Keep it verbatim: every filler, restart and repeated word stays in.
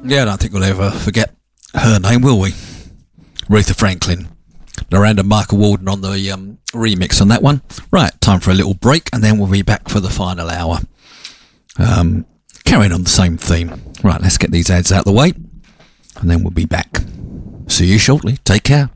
Yeah, I don't think we'll ever forget her name, will we? Aretha Franklin. Miranda Michael Walden on the um, remix on that one. Right, time for a little break, and then we'll be back for the final hour. Um, carrying on the same theme. Right, let's get these ads out of the way, and then we'll be back. See you shortly. Take care.